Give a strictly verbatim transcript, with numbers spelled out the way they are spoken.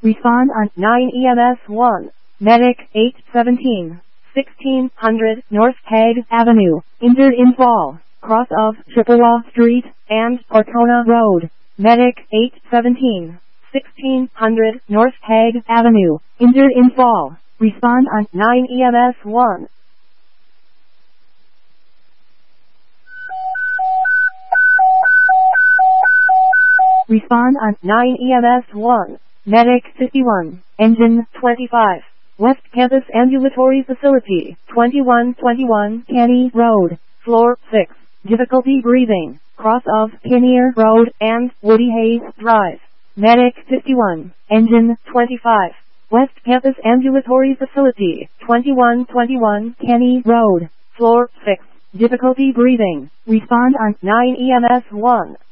Respond on nine E M S one. Medic eight seventeen, sixteen hundred North Hague Avenue, injured in fall, cross of Chippewa Street and Ortona Road. Medic eight seventeen, sixteen hundred North Hague Avenue, injured in fall. Respond on nine E M S one. Respond on nine E M S one. Medic fifty-one, engine twenty-five, West Campus Ambulatory Facility, twenty-one twenty-one Kenny Road, floor six, difficulty breathing, cross of Kinnear Road and Woody Hayes Drive. Medic fifty-one, engine twenty-five, West Campus Ambulatory Facility, twenty-one twenty-one Kenny Road, floor six, difficulty breathing. Respond on nine E M S one.